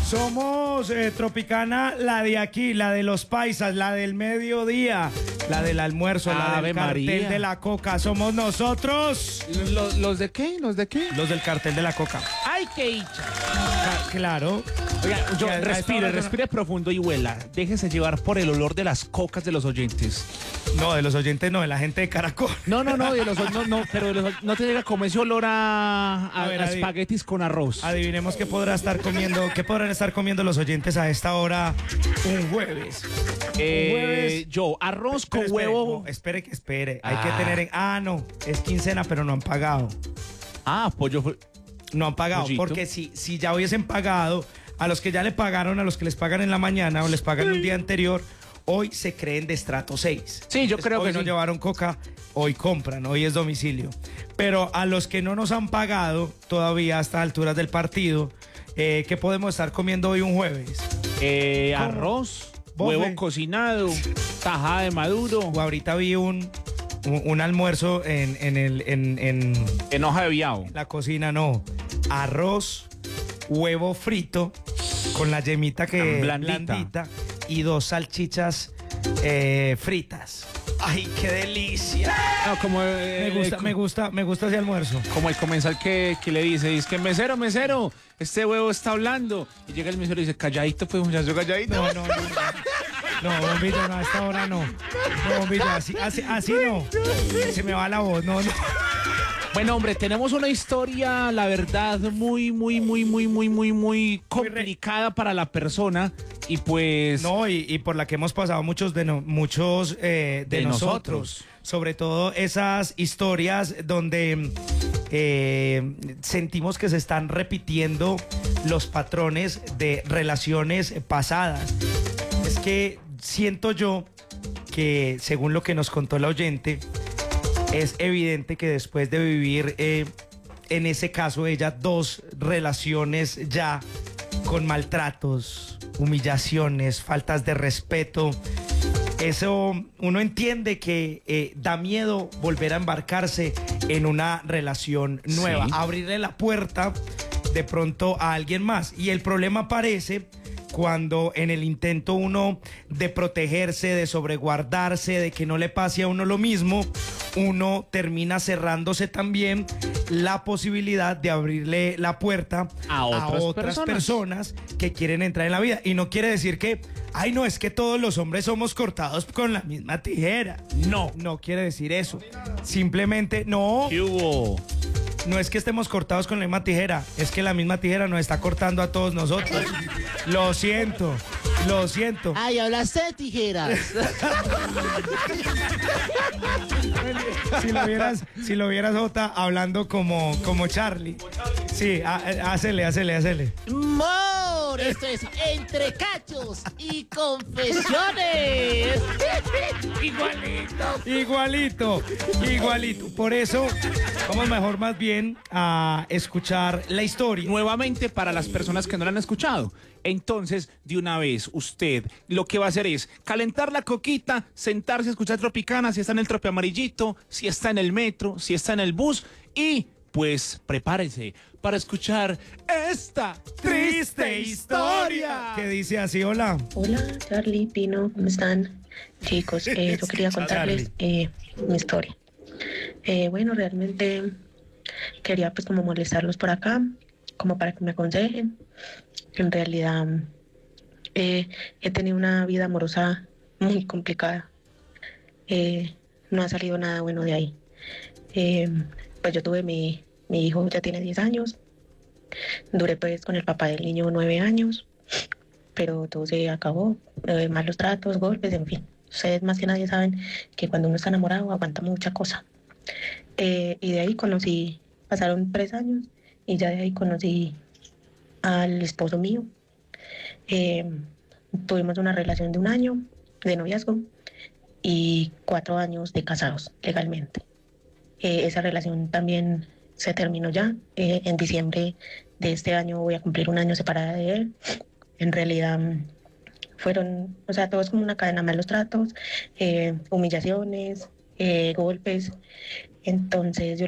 Somos Tropicana, la de aquí, la de los paisas, la del mediodía, la del almuerzo, la Ave del cartel María. de la coca. Somos nosotros. ¿Los de qué? ¿Los de qué? Los del cartel de la coca. ¡Ay, qué hicha! Claro. Oiga, Ya, a esta respire, hora respire profundo y huela. Déjese llevar por el olor de las cocas de los oyentes. No, de los oyentes no, de la gente de Caracol. No, pero no te llega como ese olor A ver, a espaguetis con arroz. Adivinemos qué podrán estar comiendo los oyentes a esta hora un jueves. Yo, arroz con Espere, huevo. no, espere. Hay que tener no, es quincena, pero no han pagado. Pollo. No han pagado, Pollito. porque si ya hubiesen pagado, a los que ya le pagaron, a los que les pagan en la mañana o les pagan un día anterior, hoy se creen de estrato 6. Sí, yo creo hoy que no sí. llevaron coca, hoy compran, hoy es domicilio. Pero a los que no nos han pagado todavía a estas alturas del partido, ¿qué podemos estar comiendo hoy un jueves? Arroz, Bofe. huevo cocinado, tajada de maduro, O ahorita vi un almuerzo en hoja de viao. la cocina, no. Arroz, huevo frito con la yemita que Blandita. y 2 salchichas fritas. ¡Ay, qué delicia! No, como, Me gusta ese almuerzo. como el comensal que le dice que mesero, este huevo está hablando. Y llega el mesero y dice, calladito, pues muchacho, calladito. No, bombilla, no, a esta hora no. No, bombilla, así no. Se me va la voz, no. Bueno, hombre, tenemos una historia, la verdad, muy complicada para la persona. Y pues... No, y por la que hemos pasado muchos de nosotros. Sobre todo esas historias donde sentimos que se están repitiendo los patrones de relaciones pasadas. Es que siento yo que, según lo que nos contó la oyente, es evidente que después de vivir, en ese caso, ella 2 relaciones ya con maltratos, humillaciones, faltas de respeto, eso uno entiende que da miedo volver a embarcarse en una relación nueva, Sí. abrirle la puerta de pronto a alguien más. Y el problema aparece cuando en el intento uno de protegerse, de sobreguardarse, de que no le pase a uno lo mismo, uno termina cerrándose también la posibilidad de abrirle la puerta A otras personas que quieren entrar en la vida. Y no quiere decir que, ay, no, es que todos los hombres somos cortados con la misma tijera. No quiere decir eso. Simplemente, no. ¿Qué hubo? No es que estemos cortados con la misma tijera, es que la misma tijera nos está cortando a todos nosotros. Lo siento. Ay, hablaste de tijeras. Si lo vieras, Jota, hablando como Charlie. Sí, hacele. Amor, esto es Entre Cachos y Confesiones. Igualito. Por eso, vamos mejor más bien a escuchar la historia. Nuevamente para las personas que no la han escuchado. Entonces, de una vez, usted lo que va a hacer es calentar la coquita, sentarse a escuchar Tropicana, si está en el trope amarillito, si está en el metro, si está en el bus, y pues prepárese para escuchar esta triste historia. Que dice así, hola. Hola, Charlie, Pino, ¿cómo están? Chicos, yo quería contarles mi historia. Bueno, realmente quería pues como molestarlos por acá, como para que me aconsejen. En realidad he tenido una vida amorosa muy complicada. No ha salido nada bueno de ahí. Pues yo tuve mi hijo, ya tiene 10 años. Duré pues con el papá del niño 9 años, pero todo se acabó. Malos tratos, golpes, en fin. Ustedes más que nadie saben que cuando uno está enamorado aguanta mucha cosa. Y de ahí pasaron 3 años y ya de ahí conocí al esposo mío. Tuvimos una relación de 1 año de noviazgo y 4 años de casados legalmente. Esa relación también se terminó ya. En diciembre de este año voy a cumplir 1 año separada de él. En realidad todo es como una cadena: malos tratos, humillaciones, golpes. Entonces yo